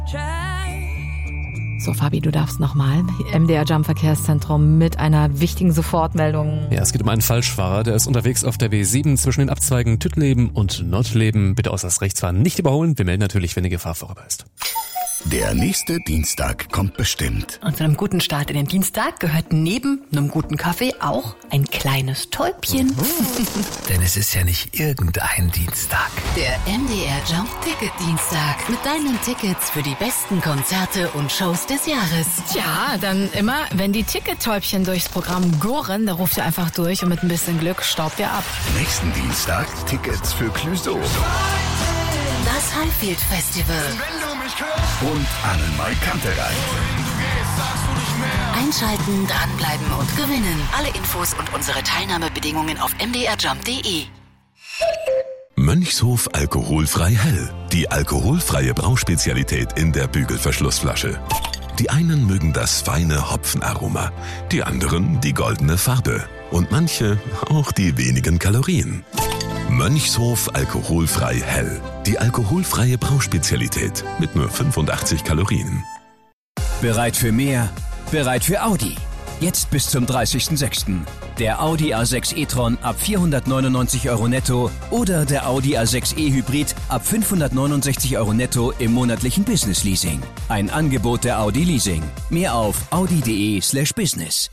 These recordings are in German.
So, Fabi, du darfst nochmal. MDR Jump Verkehrszentrum mit einer wichtigen Sofortmeldung. Ja, es geht um einen Falschfahrer, der ist unterwegs auf der B7 zwischen den Abzweigen Tüttleben und Nottleben. Bitte äußerst rechts fahren, nicht überholen. Wir melden natürlich, wenn die Gefahr vorüber ist. Der nächste Dienstag kommt bestimmt. Und zu einem guten Start in den Dienstag gehört neben einem guten Kaffee auch ein kleines Täubchen. Denn es ist ja nicht irgendein Dienstag. Der MDR Jump Ticket Dienstag mit deinen Tickets für die besten Konzerte und Shows des Jahres. Ja, dann immer, wenn die Tickettäubchen durchs Programm gurren, da ruft ihr einfach durch und mit ein bisschen Glück staubt ihr ab. Nächsten Dienstag Tickets für Clouseau. Das Highfield Festival. Und Annenmai Kanterei. Einschalten, dranbleiben und gewinnen. Alle Infos und unsere Teilnahmebedingungen auf mdrjump.de. Mönchshof alkoholfrei hell. Die alkoholfreie Brauspezialität in der Bügelverschlussflasche. Die einen mögen das feine Hopfenaroma, die anderen die goldene Farbe und manche auch die wenigen Kalorien. Mönchshof alkoholfrei hell. Die alkoholfreie Brauspezialität mit nur 85 Kalorien. Bereit für mehr? Bereit für Audi. Jetzt bis zum 30.06. Der Audi A6 e-tron ab 499 € netto oder der Audi A6 e-Hybrid ab 569 € netto im monatlichen Business Leasing. Ein Angebot der Audi Leasing. Mehr auf audi.de/business.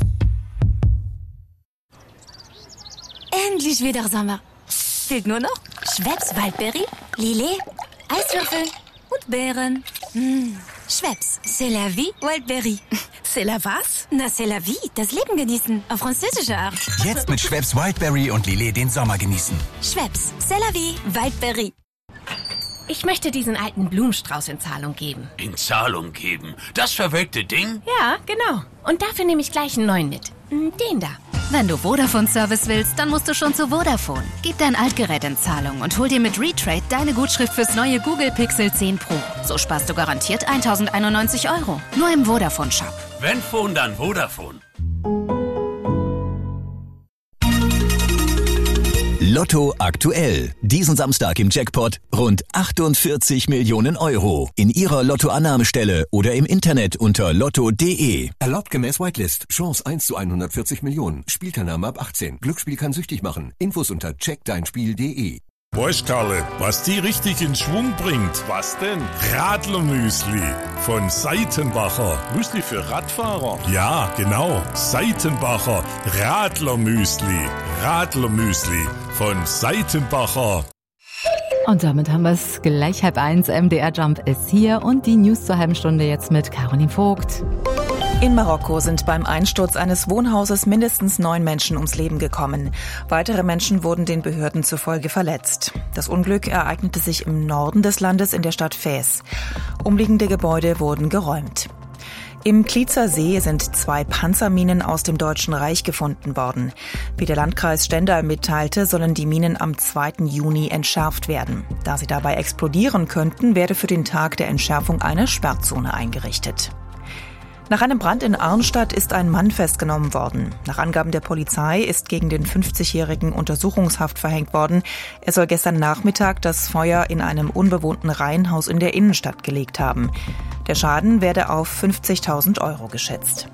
Endlich wieder Sommer. Fehlt nur noch Schweppes Waldbeere, Lillet, Eiswürfel und Beeren. Schweppes, c'est la vie, Waldbeere. C'est la was? Na, c'est la vie, das Leben genießen, auf französische Art. Jetzt mit Schweppes Wildberry und Lillet den Sommer genießen. Schweppes, c'est la vie, Waldbeere. Ich möchte diesen alten Blumenstrauß in Zahlung geben. In Zahlung geben? Das verwelkte Ding? Ja, genau. Und dafür nehme ich gleich einen neuen mit. Den da. Wenn du Vodafone-Service willst, dann musst du schon zu Vodafone. Gib dein Altgerät in Zahlung und hol dir mit Retrade deine Gutschrift fürs neue Google Pixel 10 Pro. So sparst du garantiert 1.091 €. Nur im Vodafone-Shop. Wenn Phone, dann Vodafone. Lotto aktuell. Diesen Samstag im Jackpot rund 48 Millionen €. In Ihrer Lottoannahmestelle oder im Internet unter lotto.de. Erlaubt gemäß Whitelist. Chance 1 zu 140 Millionen. Spielteilnahme ab 18. Glücksspiel kann süchtig machen. Infos unter checkdeinspiel.de. Weißt Karle, was die richtig in Schwung bringt? Was denn? Radlermüsli von Seitenbacher. Müsli für Radfahrer? Ja, genau. Seitenbacher Radlermüsli. Radlermüsli von Seitenbacher. Und damit haben wir es gleich 12:30. MDR Jump ist hier und die News zur halben Stunde jetzt mit Caroline Vogt. In Marokko sind beim Einsturz eines Wohnhauses mindestens 9 Menschen ums Leben gekommen. Weitere Menschen wurden den Behörden zufolge verletzt. Das Unglück ereignete sich im Norden des Landes in der Stadt Fez. Umliegende Gebäude wurden geräumt. Im Kliezer See sind 2 Panzerminen aus dem Deutschen Reich gefunden worden. Wie der Landkreis Stendal mitteilte, sollen die Minen am 2. Juni entschärft werden. Da sie dabei explodieren könnten, werde für den Tag der Entschärfung eine Sperrzone eingerichtet. Nach einem Brand in Arnstadt ist ein Mann festgenommen worden. Nach Angaben der Polizei ist gegen den 50-Jährigen Untersuchungshaft verhängt worden. Er soll gestern Nachmittag das Feuer in einem unbewohnten Reihenhaus in der Innenstadt gelegt haben. Der Schaden werde auf 50.000 € geschätzt.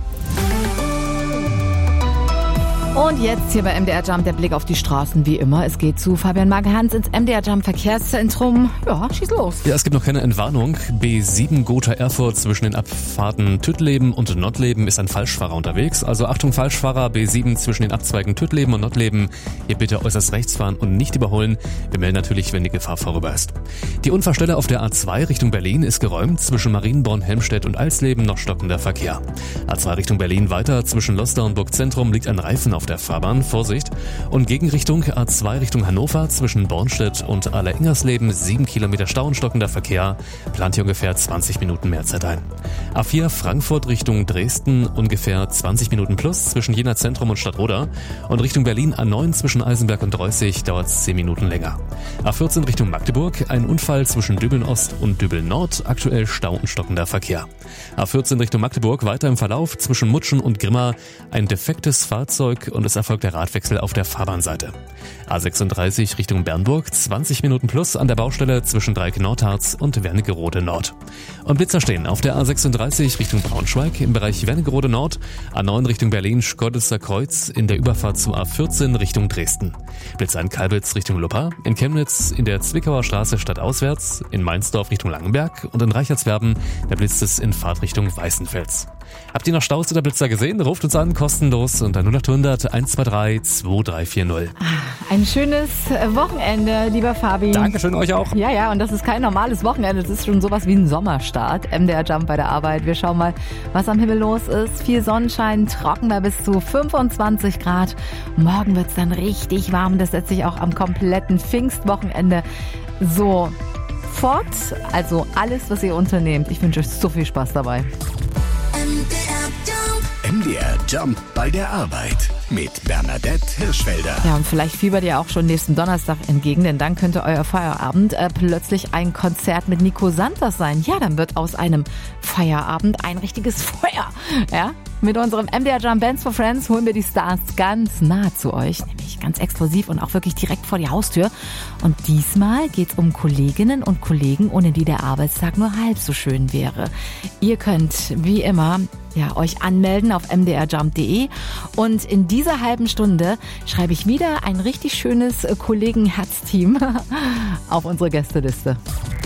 Und jetzt hier bei MDR Jump der Blick auf die Straßen wie immer. Es geht zu Fabian Magenhans ins MDR Jump Verkehrszentrum. Ja, schieß los. Ja, es gibt noch keine Entwarnung. B7 Gotha-Erfurt zwischen den Abfahrten Tüttleben und Nottleben ist ein Falschfahrer unterwegs. Also Achtung Falschfahrer, B7 zwischen den Abzweigen Tüttleben und Nottleben. Ihr bitte äußerst rechts fahren und nicht überholen. Wir melden natürlich, wenn die Gefahr vorüber ist. Die Unfallstelle auf der A2 Richtung Berlin ist geräumt. Zwischen Marienborn, Helmstedt und Eisleben noch stockender Verkehr. A2 Richtung Berlin weiter. Zwischen Lostar und Burgzentrum liegt ein Reifen auf der Fahrbahn, Vorsicht. Und Gegenrichtung A2 Richtung Hannover zwischen Bornstedt und Aller-Ingersleben 7 Kilometer Stau und stockender Verkehr, plant hier ungefähr 20 Minuten mehr Zeit ein. A4 Frankfurt Richtung Dresden ungefähr 20 Minuten plus zwischen Jena Zentrum und Stadtroda und Richtung Berlin A9 zwischen Eisenberg und Reußig dauert es 10 Minuten länger. A14 Richtung Magdeburg, ein Unfall zwischen Dübeln Ost und Dübeln Nord, aktuell Stau und stockender Verkehr. A14 Richtung Magdeburg weiter im Verlauf zwischen Mutschen und Grimma ein defektes Fahrzeug und es erfolgt der Radwechsel auf der Fahrbahnseite. A36 Richtung Bernburg, 20 Minuten plus an der Baustelle zwischen Dreieck-Nordharz und Wernigerode Nord. Und Blitzer stehen auf der A36 Richtung Braunschweig im Bereich Wernigerode Nord, A9 Richtung Berlin, Schkeuditzer Kreuz in der Überfahrt zu A14 Richtung Dresden. Blitzer in Kalbitz Richtung Luppa, in Chemnitz in der Zwickauer Straße stadtauswärts, in Mainzdorf Richtung Langenberg und in Reichertswerben, da blitzt es in Fahrtrichtung Weißenfels. Habt ihr noch Staus oder Blitzer gesehen? Ruft uns an, kostenlos unter 0800 123 2340. Ein schönes Wochenende, lieber Fabi. Dankeschön, euch auch. Ja, und das ist kein normales Wochenende, das ist schon sowas wie ein Sommerstart. MDR Jump bei der Arbeit. Wir schauen mal, was am Himmel los ist. Viel Sonnenschein, trocken bei bis zu 25 Grad. Morgen wird's dann richtig warm. Das setzt sich auch am kompletten Pfingstwochenende so fort. Also alles, was ihr unternehmt. Ich wünsche euch so viel Spaß dabei. MDR Jump bei der Arbeit mit Bernadette Hirschfelder. Ja, und vielleicht fiebert ihr auch schon nächsten Donnerstag entgegen, denn dann könnte euer Feierabend plötzlich ein Konzert mit Nico Santos sein. Ja, dann wird aus einem Feierabend ein richtiges Feuer. Ja, mit unserem MDR Jump Bands for Friends holen wir die Stars ganz nah zu euch, nämlich ganz exklusiv und auch wirklich direkt vor die Haustür. Und diesmal geht's um Kolleginnen und Kollegen, ohne die der Arbeitstag nur halb so schön wäre. Ihr könnt, wie immer, euch anmelden auf mdrjump.de und in dieser halben Stunde schreibe ich wieder ein richtig schönes Kollegen-Herzteam auf unsere Gästeliste.